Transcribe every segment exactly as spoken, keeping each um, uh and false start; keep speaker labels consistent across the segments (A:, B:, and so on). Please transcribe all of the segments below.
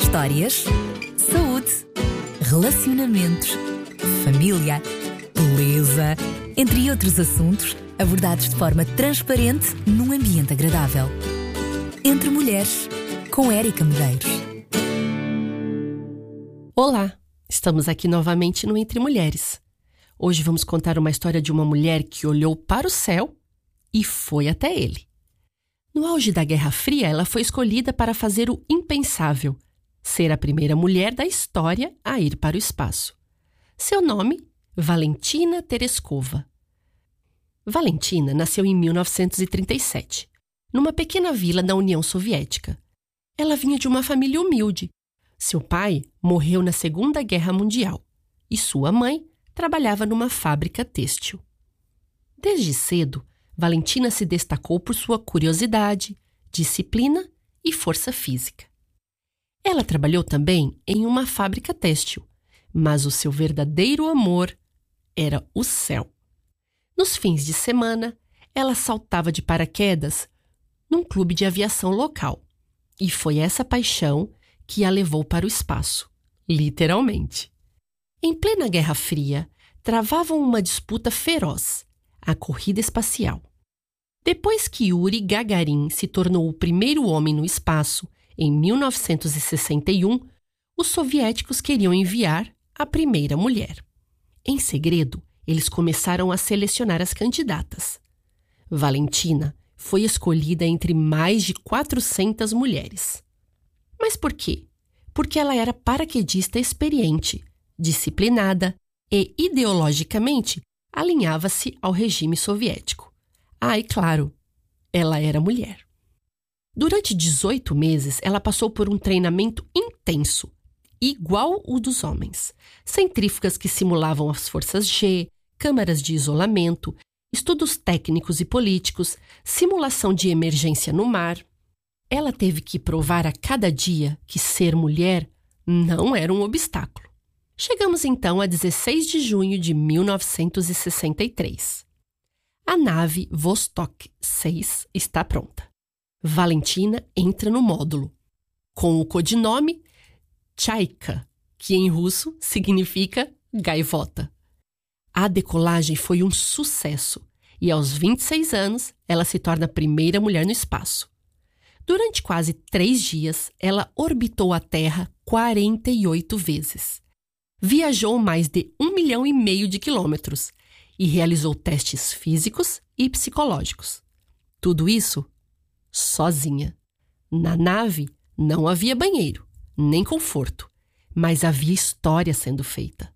A: Histórias, saúde, relacionamentos, família, beleza, entre outros assuntos abordados de forma transparente num ambiente agradável. Entre Mulheres, com Érica Medeiros.
B: Olá, estamos aqui novamente no Entre Mulheres. Hoje vamos contar uma história de uma mulher que olhou para o céu e foi até ele. No auge da Guerra Fria, ela foi escolhida para fazer o impensável, ser a primeira mulher da história a ir para o espaço. Seu nome, Valentina Tereskova. Valentina nasceu em mil novecentos e trinta e sete, numa pequena vila da União Soviética. Ela vinha de uma família humilde. Seu pai morreu na Segunda Guerra Mundial e sua mãe trabalhava numa fábrica têxtil. Desde cedo, Valentina se destacou por sua curiosidade, disciplina e força física. Ela trabalhou também em uma fábrica têxtil, mas o seu verdadeiro amor era o céu. Nos fins de semana, ela saltava de paraquedas num clube de aviação local. E foi essa paixão que a levou para o espaço, literalmente. Em plena Guerra Fria, travavam uma disputa feroz, a corrida espacial. Depois que Yuri Gagarin se tornou o primeiro homem no espaço, em mil novecentos e sessenta e um, os soviéticos queriam enviar a primeira mulher. Em segredo, eles começaram a selecionar as candidatas. Valentina foi escolhida entre mais de quatrocentas mulheres. Mas por quê? Porque ela era paraquedista experiente, disciplinada e, ideologicamente, alinhava-se ao regime soviético. Ah, e claro, ela era mulher. Durante dezoito meses, ela passou por um treinamento intenso, igual o dos homens. Centrífugas que simulavam as forças G, câmaras de isolamento, estudos técnicos e políticos, simulação de emergência no mar. Ela teve que provar a cada dia que ser mulher não era um obstáculo. Chegamos então a dezesseis de junho de mil novecentos e sessenta e três. A nave Vostok seis está pronta. Valentina entra no módulo, com o codinome Chaika, que em russo significa gaivota. A decolagem foi um sucesso e aos vinte e seis anos ela se torna a primeira mulher no espaço. Durante quase três dias, ela orbitou a Terra quarenta e oito vezes. Viajou mais de um milhão e meio de quilômetros e realizou testes físicos e psicológicos. Tudo isso sozinha. Na nave não havia banheiro, nem conforto, mas havia história sendo feita.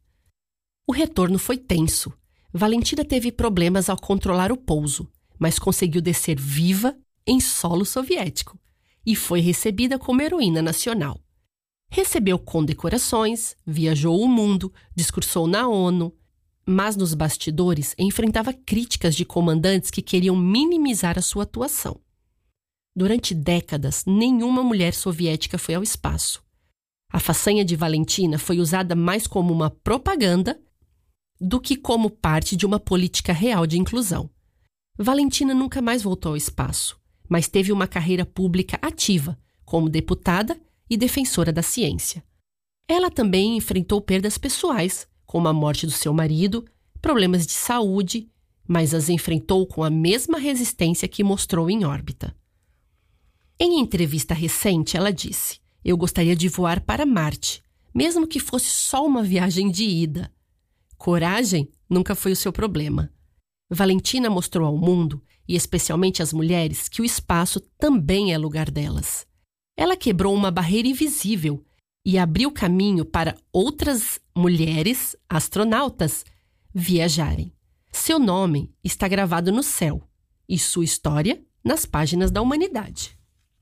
B: O retorno foi tenso. Valentina teve problemas ao controlar o pouso, mas conseguiu descer viva em solo soviético e foi recebida como heroína nacional. Recebeu condecorações, viajou o mundo, discursou na ONU, mas nos bastidores enfrentava críticas de comandantes que queriam minimizar a sua atuação. Durante décadas, nenhuma mulher soviética foi ao espaço. A façanha de Valentina foi usada mais como uma propaganda do que como parte de uma política real de inclusão. Valentina nunca mais voltou ao espaço, mas teve uma carreira pública ativa, como deputada e defensora da ciência. Ela também enfrentou perdas pessoais, como a morte do seu marido, problemas de saúde, mas as enfrentou com a mesma resistência que mostrou em órbita. Em entrevista recente, ela disse: "Eu gostaria de voar para Marte, mesmo que fosse só uma viagem de ida." Coragem nunca foi o seu problema. Valentina mostrou ao mundo, e especialmente às mulheres, que o espaço também é lugar delas. Ela quebrou uma barreira invisível e abriu caminho para outras mulheres, astronautas, viajarem. Seu nome está gravado no céu e sua história nas páginas da humanidade.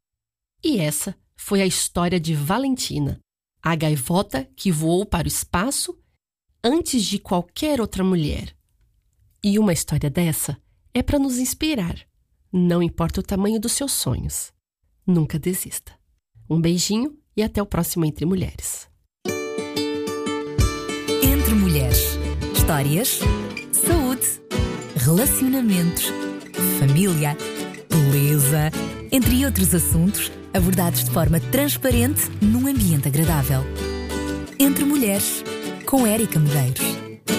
B: E essa foi a história de Valentina, a gaivota que voou para o espaço antes de qualquer outra mulher. E uma história dessa é para nos inspirar. Não importa o tamanho dos seus sonhos. Nunca desista. Um beijinho e até o próximo Entre Mulheres.
A: Entre Mulheres. Histórias, saúde, relacionamentos, família, beleza, entre outros assuntos abordados de forma transparente num ambiente agradável. Entre Mulheres, com Érica Medeiros.